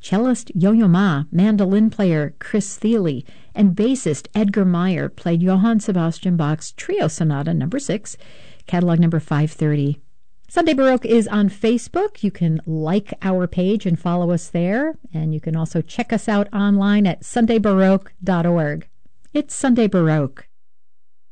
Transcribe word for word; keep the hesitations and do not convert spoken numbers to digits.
Cellist Yo-Yo Ma, mandolin player Chris Thile, and bassist Edgar Meyer played Johann Sebastian Bach's Trio Sonata number six, catalog number five thirty. Sunday Baroque is on Facebook. You can like our page and follow us there, and you can also check us out online at sunday baroque dot org. It's Sunday Baroque.